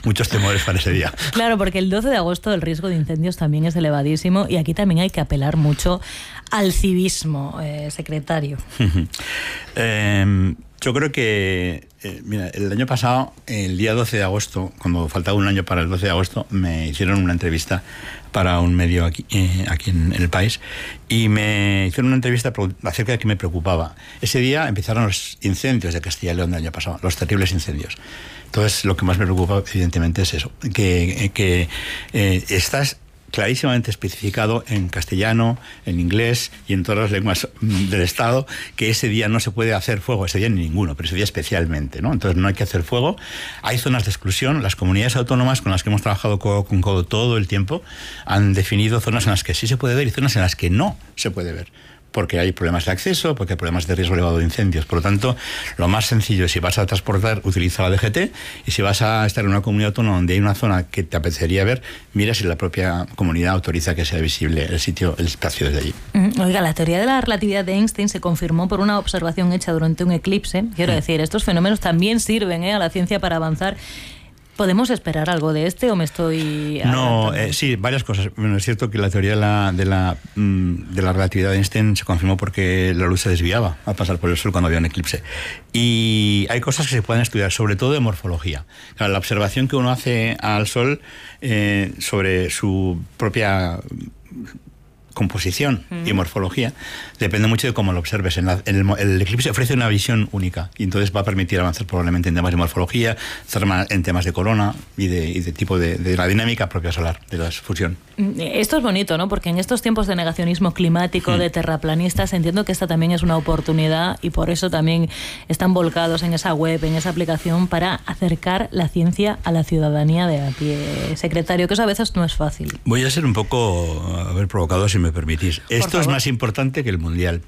muchos temores para ese día. Claro, porque el 12 de agosto el riesgo de incendios también es elevadísimo y aquí también hay que apelar mucho al civismo, secretario. Yo creo que, mira, el año pasado, el día 12 de agosto, cuando faltaba un año para el 12 de agosto, me hicieron una entrevista para un medio aquí en el país, y me hicieron una entrevista acerca de qué me preocupaba. Ese día empezaron los incendios de Castilla y León del año pasado, los terribles incendios. Entonces, lo que más me preocupa, evidentemente, es eso, que estás clarísimamente especificado en castellano, en inglés y en todas las lenguas del Estado, que ese día no se puede hacer fuego, ese día ni ninguno, pero ese día especialmente, ¿no? Entonces no hay que hacer fuego. Hay zonas de exclusión. Las comunidades autónomas con las que hemos trabajado codo con codo todo el tiempo han definido zonas en las que sí se puede ver y zonas en las que no se puede ver, porque hay problemas de acceso, porque hay problemas de riesgo elevado de incendios. Por lo tanto, lo más sencillo es, si vas a transportar, utiliza la DGT, y si vas a estar en una comunidad autónoma donde hay una zona que te apetecería ver, mira si la propia comunidad autoriza que sea visible el sitio, el espacio desde allí. Oiga, la teoría de la relatividad de Einstein se confirmó por una observación hecha durante un eclipse. Quiero decir, estos fenómenos también sirven a la ciencia para avanzar. ¿Podemos esperar algo de o me estoy...? No, sí, varias cosas. Bueno, es cierto que la teoría de la relatividad de Einstein se confirmó porque la luz se desviaba al pasar por el Sol cuando había un eclipse. Y hay cosas que se pueden estudiar, sobre todo de morfología. Claro, la observación que uno hace al Sol sobre su propia composición y morfología depende mucho de cómo lo observes. El eclipse ofrece una visión única y entonces va a permitir avanzar probablemente en temas de morfología, en temas de corona y de tipo de la dinámica propia solar, de la fusión. Esto es bonito, ¿no? Porque en estos tiempos de negacionismo climático, de terraplanistas, entiendo que esta también es una oportunidad y por eso también están volcados en esa web, en esa aplicación, para acercar la ciencia a la ciudadanía de a pie. Secretario, que eso a veces no es fácil. Voy a ser un poco provocado, si me permitís. Esto es más importante que el Mundial.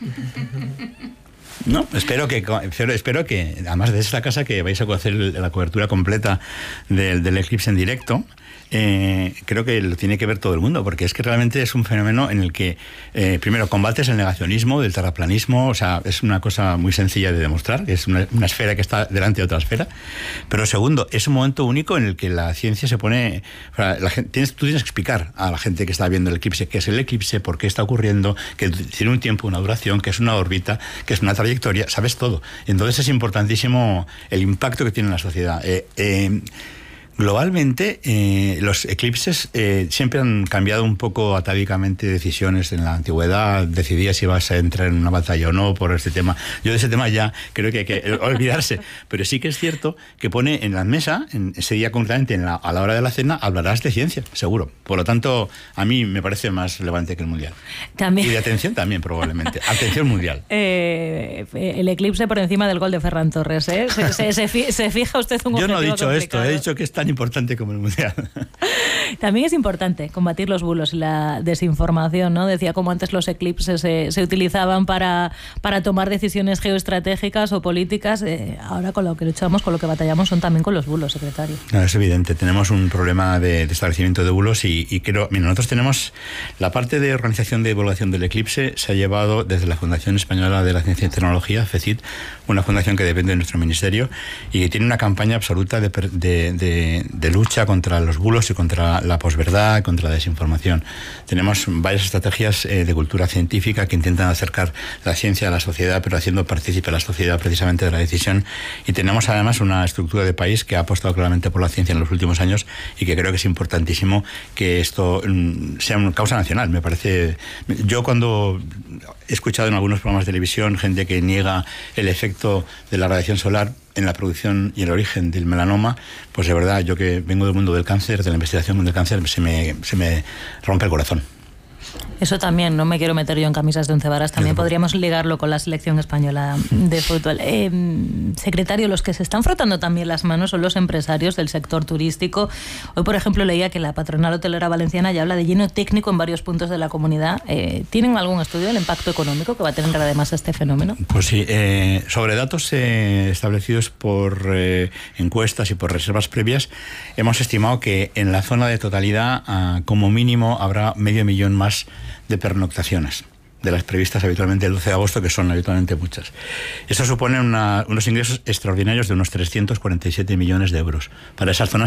No, espero que, además de esta casa, que vais a hacer la cobertura completa del eclipse en directo. Creo que lo tiene que ver todo el mundo, porque es que realmente es un fenómeno en el que primero combates el negacionismo del terraplanismo. O sea, es una cosa muy sencilla de demostrar, es una esfera que está delante de otra esfera. Pero segundo, es un momento único en el que la ciencia se pone, o sea, tú tienes que explicar a la gente que está viendo el eclipse qué es el eclipse, por qué está ocurriendo, que tiene un tiempo, una duración, que es una órbita, que es una trayectoria, sabes todo. Entonces es importantísimo el impacto que tiene en la sociedad. Globalmente, los eclipses siempre han cambiado un poco atávicamente decisiones. En la antigüedad decidías si vas a entrar en una batalla o no por este tema. Yo de ese tema ya creo que hay que olvidarse. Pero sí que es cierto que pone en la mesa, en ese día concretamente, a la hora de la cena, hablarás de ciencia, seguro. Por lo tanto, a mí me parece más relevante que el Mundial. También. Y de atención también, probablemente. Atención mundial. El eclipse por encima del gol de Ferran Torres, ¿eh? ¿Se fija usted un objetivo? Yo no he dicho complicado. esto, he dicho que es tan importante como el Mundial. También es importante combatir los bulos y la desinformación, ¿no? Decía como antes los eclipses se utilizaban para tomar decisiones geoestratégicas o políticas. Ahora con lo que luchamos, con lo que batallamos, son también con los bulos, secretario. No, es evidente, tenemos un problema de establecimiento de bulos y creo, mira, nosotros tenemos la parte de organización de divulgación del eclipse. Se ha llevado desde la Fundación Española de la Ciencia y Tecnología, FECIT, una fundación que depende de nuestro ministerio y que tiene una campaña absoluta de lucha contra los bulos y contra la posverdad, contra la desinformación. Tenemos varias estrategias de cultura científica que intentan acercar la ciencia a la sociedad, pero haciendo partícipe a la sociedad precisamente de la decisión. Y tenemos además una estructura de país que ha apostado claramente por la ciencia en los últimos años y que creo que es importantísimo que esto sea una causa nacional. Me parece... Yo cuando he escuchado en algunos programas de televisión gente que niega el efecto de la radiación solar en la producción y el origen del melanoma, pues de verdad, yo que vengo del mundo del cáncer, de la investigación del cáncer, se me rompe el corazón. Eso también, no me quiero meter yo en camisas de once varas, también podríamos ligarlo con la selección española de fútbol. Secretario, los que se están frotando también las manos son los empresarios del sector turístico. Hoy, por ejemplo, leía que la patronal hotelera valenciana ya habla de lleno técnico en varios puntos de la comunidad. ¿Tienen algún estudio del impacto económico que va a tener además este fenómeno? Pues sí, sobre datos establecidos por encuestas y por reservas previas, hemos estimado que en la zona de totalidad, como mínimo, habrá 500.000 más de pernoctaciones de las previstas habitualmente el 12 de agosto, que son habitualmente muchas. Eso supone unos ingresos extraordinarios de unos 347 millones de euros para esas zonas